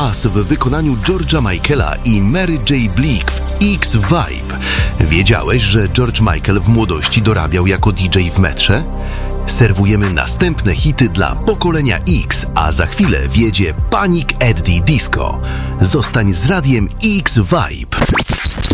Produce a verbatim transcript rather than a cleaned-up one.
Us w wykonaniu George'a Michaela i Mary J. Bleek w X-Vibe. Wiedziałeś, że George Michael w młodości dorabiał jako D J w metrze? Serwujemy następne hity dla pokolenia X, a za chwilę wjedzie Panic at the Disco. Zostań z radiem X-Vibe.